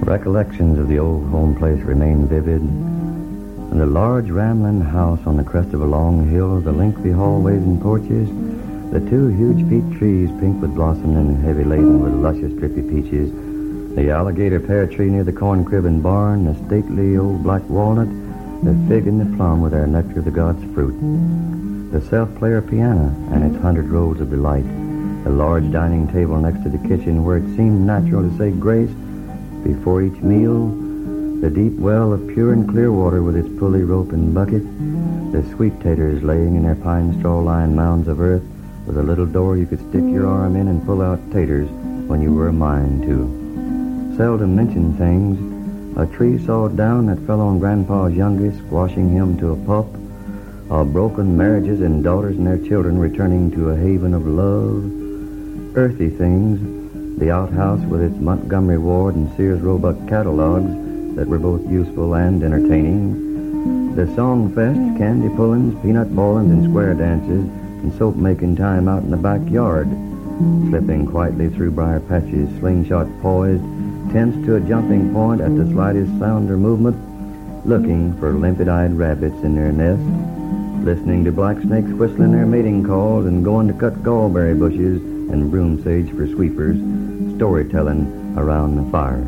Recollections of the old home place remain vivid. In the large rambling house on the crest of a long hill, the lengthy hallways and porches, the two huge peach trees pink with blossom and heavy laden with luscious drippy peaches, the alligator pear tree near the corn crib and barn, the stately old black walnut, the fig and the plum with their nectar of the gods' fruit, the self-player piano and its 100 rolls of delight, the large dining table next to the kitchen where it seemed natural to say grace before each meal, the deep well of pure and clear water with its pulley rope and bucket, the sweet taters laying in their pine straw-lined mounds of earth with a little door you could stick your arm in and pull out taters when you were a mind to. Seldom mentioned things, a tree sawed down that fell on Grandpa's youngest, squashing him to a pulp, of broken marriages and daughters and their children returning to a haven of love, earthy things, the outhouse with its Montgomery Ward and Sears Roebuck catalogs that were both useful and entertaining, the song fest, candy pullings, peanut ballings, and square dances, and soap-making time out in the backyard, slipping quietly through briar patches, slingshot poised, tense to a jumping point at the slightest sound or movement, looking for limpid-eyed rabbits in their nests, listening to black snakes whistling their mating calls and going to cut gallberry bushes and broom sage for sweepers, storytelling around the fire.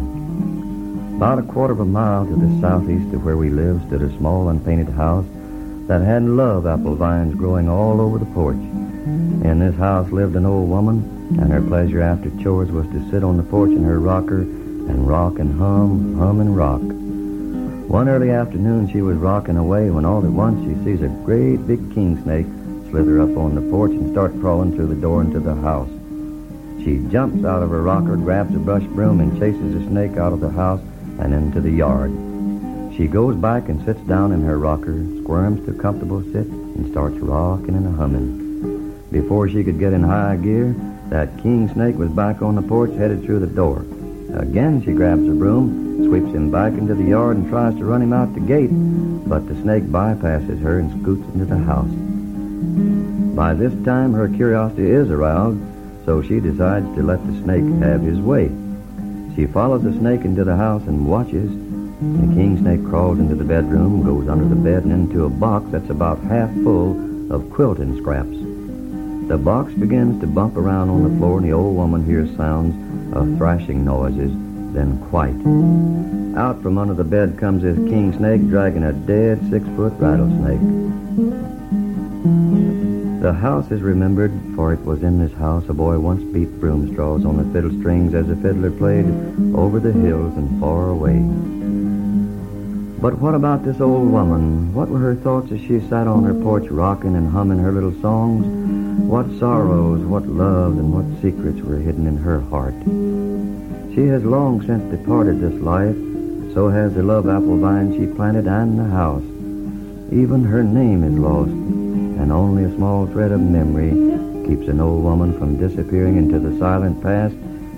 About a quarter of a mile to the southeast of where we lived stood a small unpainted house that had love apple vines growing all over the porch. In this house lived an old woman, and her pleasure after chores was to sit on the porch in her rocker and rock and hum and rock. One early afternoon she was rocking away when all at once she sees a great big king snake slither up on the porch and start crawling through the door into the house. She jumps out of her rocker, grabs a brush broom, and chases the snake out of the house and into the yard. She goes back and sits down in her rocker, squirms to a comfortable sit, and starts rocking and humming. Before she could get in high gear, that king snake was back on the porch, headed through the door. Again she grabs her broom, sweeps him back into the yard, and tries to run him out the gate, but the snake bypasses her and scoots into the house. By this time her curiosity is aroused, so she decides to let the snake have his way. She follows the snake into the house and watches. The king snake crawls into the bedroom, goes under the bed and into a box that's about half full of quilting scraps. The box begins to bump around on the floor, and the old woman hears sounds of thrashing noises, then quiet. Out from under the bed comes this king snake, dragging a dead 6-foot rattlesnake. The house is remembered, for it was in this house a boy once beat broom straws on the fiddle strings as the fiddler played over the hills and far away. But what about this old woman? What were her thoughts as she sat on her porch rocking and humming her little songs? What sorrows, what loves, and what secrets were hidden in her heart? She has long since departed this life, so has the love apple vine she planted and the house. Even her name is lost, and only a small thread of memory keeps an old woman from disappearing into the silent past,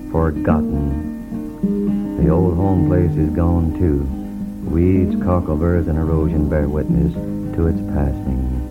forgotten. The old home place is gone too. Weeds, cockleburrs, and erosion bear witness to its passing.